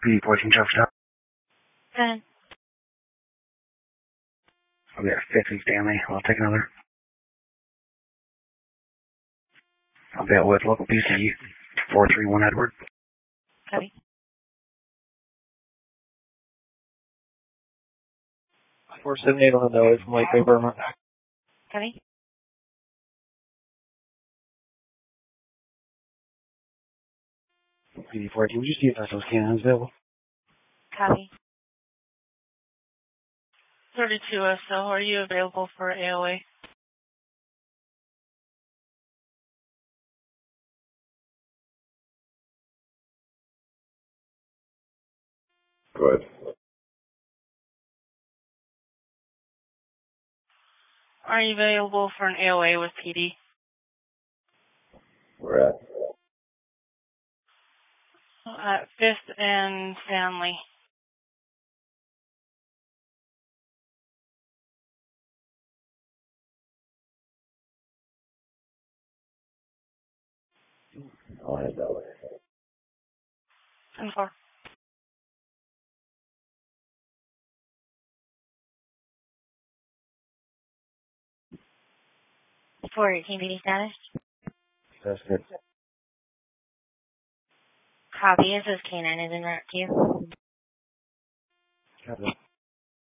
PD 14 Jefferson. Good. I'll be at 50 Stanley. I'll take another. I'll be out with local PC 431 Edward. Copy. 478 on the nose from Lake Bay, Burma. Copy. PD 14, would you see if those cannons available? Copy. 32 SL, are you available for AOA? Good. Are you available for an AOA with PD? Where at? At 5th and Stanley. I'll head that way. 10-4. For PD status? That's good. Copy. It says K9 is in route to you. Copy.